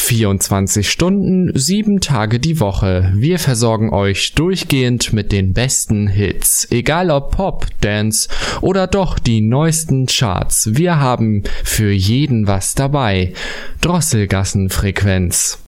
24 Stunden, 7 Tage die Woche. Wir versorgen euch durchgehend mit den besten Hits. Egal ob Pop, Dance oder doch die neuesten Charts. Wir haben für jeden was dabei. Drosselgassenfrequenz.